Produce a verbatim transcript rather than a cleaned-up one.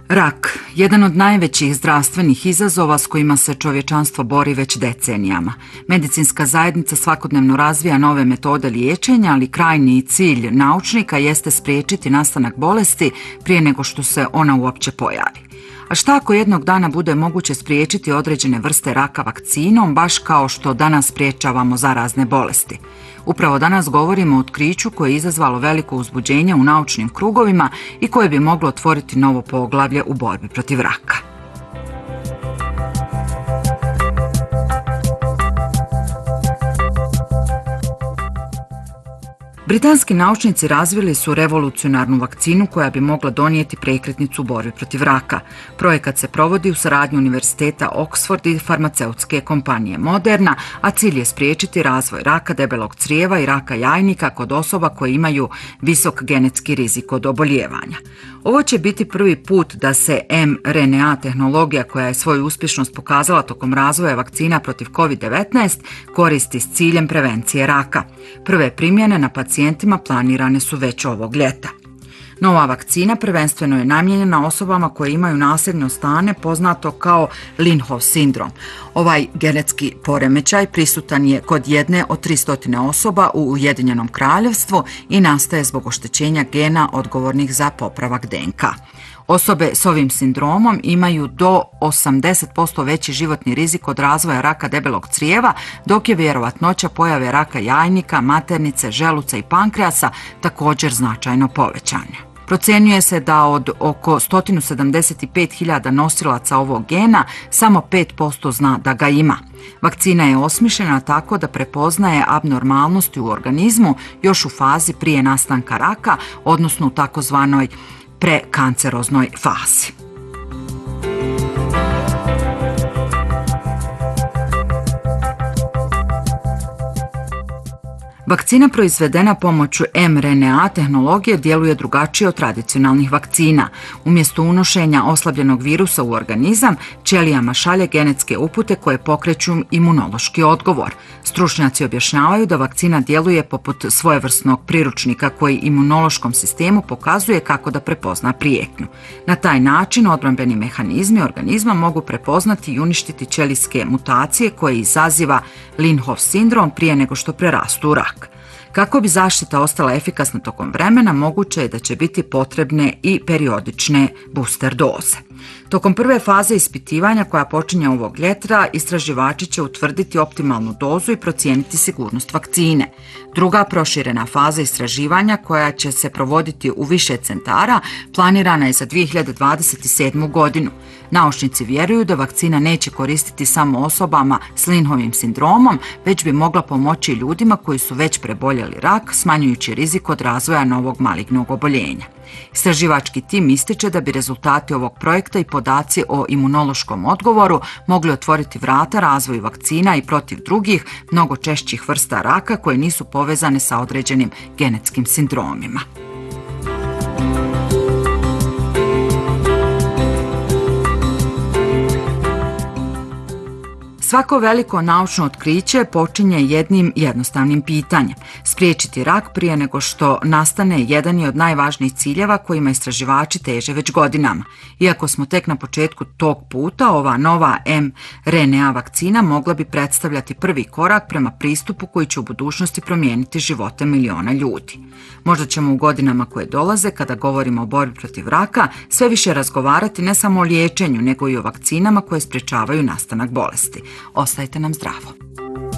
Rak, jedan od najvećih zdravstvenih izazova s kojima se čovječanstvo bori već decenijama. Medicinska zajednica svakodnevno razvija nove metode liječenja, ali krajnji cilj naučnika jeste spriječiti nastanak bolesti prije nego što se ona uopće pojavi. A šta ako jednog dana bude moguće spriječiti određene vrste raka vakcinom, baš kao što danas spriječavamo zarazne bolesti? Upravo danas govorimo o otkriću koje je izazvalo veliko uzbuđenje u naučnim krugovima i koje bi moglo otvoriti novo poglavlje u borbi protiv raka. Britanski naučnici razvili su revolucionarnu vakcinu koja bi mogla donijeti prekretnicu u borbi protiv raka. Projekat se provodi u saradnji Univerziteta Oxford i farmaceutske kompanije Moderna, a cilj je spriječiti razvoj raka debelog crijeva i raka jajnika kod osoba koje imaju visok genetski rizik od obolijevanja. Ovo će biti prvi put da se em er en a tehnologija koja je svoju uspješnost pokazala tokom razvoja vakcina protiv kovid devetnaest koristi s ciljem prevencije raka. Prve primjene na pacijentima planirane su već ovog ljeta. Nova vakcina prvenstveno je namijenjena osobama koje imaju nasljedno stanje poznato kao Linhov sindrom. Ovaj genetski poremećaj prisutan je kod jedne od tristo osoba u Ujedinjenom Kraljevstvu i nastaje zbog oštećenja gena odgovornih za popravak de en ka. Osobe s ovim sindromom imaju do osamdeset posto veći životni rizik od razvoja raka debelog crijeva, dok je vjerovatnoća pojave raka jajnika, maternice, želuca i pankreasa također značajno povećana. Procjenjuje se da od oko sto sedamdeset pet hiljada nosilaca ovog gena samo pet posto zna da ga ima. Vakcina je osmišljena tako da prepoznaje abnormalnosti u organizmu još u fazi prije nastanka raka, odnosno u takozvanoj prekanceroznoj fazi. Vakcina proizvedena pomoću em er en a tehnologije djeluje drugačije od tradicionalnih vakcina. Umjesto unošenja oslabljenog virusa u organizam, ćelijama šalje genetske upute koje pokreću imunološki odgovor. Stručnjaci objašnjavaju da vakcina djeluje poput svojevrsnog priručnika koji imunološkom sistemu pokazuje kako da prepozna prijetnju. Na taj način odbrambeni mehanizmi organizma mogu prepoznati i uništiti ćelijske mutacije koje izaziva Linhov sindrom prije nego što prerastu u rak. Kako bi zaštita ostala efikasna tokom vremena, moguće je da će biti potrebne i periodične booster doze. Tokom prve faze ispitivanja koja počinje ovog ljeta, istraživači će utvrditi optimalnu dozu i procijeniti sigurnost vakcine. Druga proširena faza istraživanja koja će se provoditi u više centara planirana je za dvije hiljade dvadeset sedmu. godinu. Naučnici vjeruju da vakcina neće koristiti samo osobama s Linhovim sindromom, već bi mogla pomoći ljudima koji su već preboljeli rak, smanjujući rizik od razvoja novog malignog oboljenja. Istraživački tim ističe da bi rezultati ovog projekta i podaci o imunološkom odgovoru mogli otvoriti vrata razvoju vakcina i protiv drugih, mnogo češćih vrsta raka koje nisu povezane sa određenim genetskim sindromima. Svako veliko naučno otkriće počinje jednim jednostavnim pitanjem. Spriječiti rak prije nego što nastane jedan je od najvažnijih ciljeva kojima istraživači teže već godinama. Iako smo tek na početku tog puta, ova nova em er en a vakcina mogla bi predstavljati prvi korak prema pristupu koji će u budućnosti promijeniti živote miliona ljudi. Možda ćemo u godinama koje dolaze, kada govorimo o borbi protiv raka, sve više razgovarati ne samo o liječenju, nego i o vakcinama koje sprječavaju nastanak bolesti. Ostajte nam zdravo!